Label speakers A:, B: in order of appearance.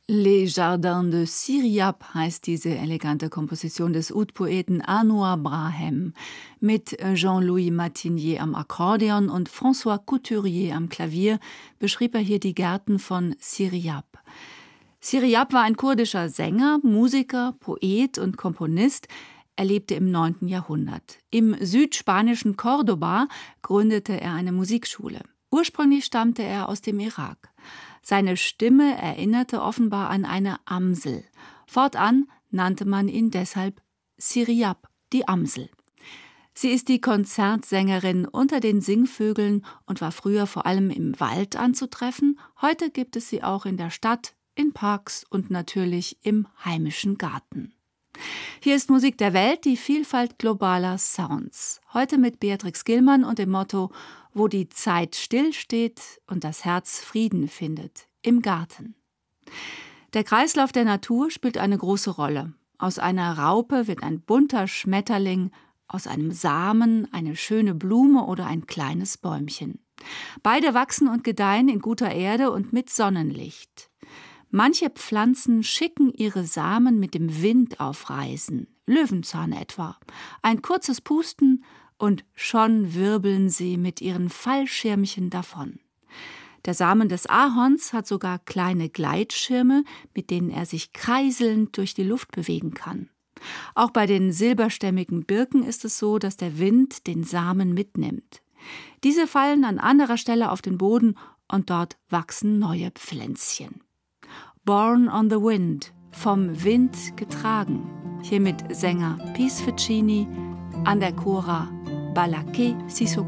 A: Les Jardins de Siriap heißt diese elegante Komposition des Oud-Poeten Anouar Brahem. Mit Jean-Louis Martinier am Akkordeon und François Couturier am Klavier beschrieb er hier die Gärten von Siriap. Siriap war ein kurdischer Sänger, Musiker, Poet und Komponist. Er lebte im 9. Jahrhundert. Im südspanischen Córdoba gründete er eine Musikschule. Ursprünglich stammte er aus dem Irak. Seine Stimme erinnerte offenbar an eine Amsel. Fortan nannte man ihn deshalb Siriap, die Amsel. Sie ist die Konzertsängerin unter den Singvögeln und war früher vor allem im Wald anzutreffen. Heute gibt es sie auch in der Stadt, in Parks und natürlich im heimischen Garten. Hier ist Musik der Welt, die Vielfalt globaler Sounds. Heute mit Beatrix Gilman und dem Motto: Wo die Zeit stillsteht und das Herz Frieden findet, im Garten. Der Kreislauf der Natur spielt eine große Rolle. Aus einer Raupe wird ein bunter Schmetterling, aus einem Samen eine schöne Blume oder ein kleines Bäumchen. Beide wachsen und gedeihen in guter Erde und mit Sonnenlicht. Manche Pflanzen schicken ihre Samen mit dem Wind auf Reisen, Löwenzahn etwa. Ein kurzes Pusten und schon wirbeln sie mit ihren Fallschirmchen davon. Der Samen des Ahorns hat sogar kleine Gleitschirme, mit denen er sich kreiselnd durch die Luft bewegen kann. Auch bei den silberstämmigen Birken ist es so, dass der Wind den Samen mitnimmt. Diese fallen an anderer Stelle auf den Boden und dort wachsen neue Pflänzchen. Born on the Wind, vom Wind getragen. Hier mit Sänger Piz Ficini, an der Cora Balaké Sissoko.